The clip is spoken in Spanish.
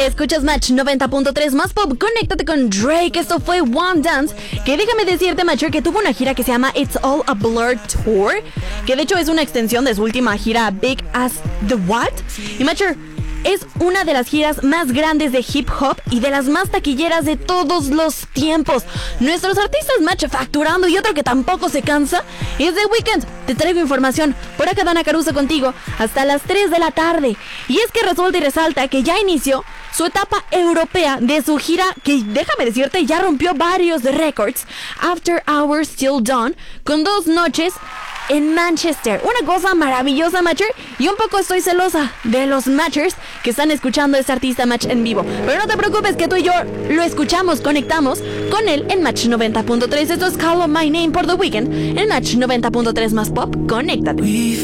Escuchas Match 90.3 más pop, conéctate con Drake. Esto fue One Dance, que déjame decirte, Matcher, que tuvo una gira que se llama It's All a Blur Tour, que de hecho es una extensión de su última gira Big as the What. Y Matcher, es una de las giras más grandes de hip hop y de las más taquilleras de todos los tiempos. Nuestros artistas, Match, facturando, y otro que tampoco se cansa es The Weeknd. Te traigo información. Por acá Dana Caruso contigo hasta las 3 de la tarde. Y es que resulta y resalta que ya inició su etapa europea de su gira, que déjame decirte ya rompió varios récords. After Hours Till Dawn, con 2 noches en Manchester. Una cosa maravillosa, Matcher. Y un poco estoy celosa de los Matchers que están escuchando a este artista, Match, en vivo. Pero no te preocupes, que tú y yo lo escuchamos, conectamos con él en Match 90.3. Esto es Call On My Name por The Weeknd en Match 90.3 más pop. Conéctate.